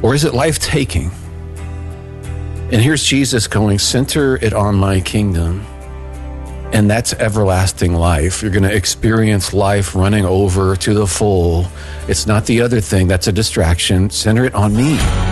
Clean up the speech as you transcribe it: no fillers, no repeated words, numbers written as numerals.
Or is it life-taking? And here's Jesus going, center it on my kingdom. And that's everlasting life. You're going to experience life running over to the full. It's not the other thing. That's a distraction. Center it on me.